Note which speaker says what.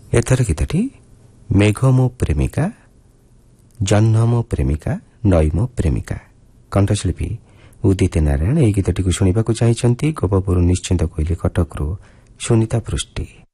Speaker 1: ଏଥର ଗୀତଟି ମେଘ ମୋ ପ୍ରେମିକା, ଜହ୍ନ ମୋ ପ୍ରେମିକା, ନଈ ମୋ ପ୍ରେମିକା। କଣ୍ଠଶିଳ୍ପୀ ଉଦିତ ନାରାୟଣ ଏହି ଗୀତଟିକୁ ଶୁଣିବାକୁ ଚାହିଁଛନ୍ତି। ଗୋପପୁର ନିଶ୍ଚିନ୍ତ କୋଇଲି କଟକରୁ ସୁନିତା ପୃଷ୍ଟି।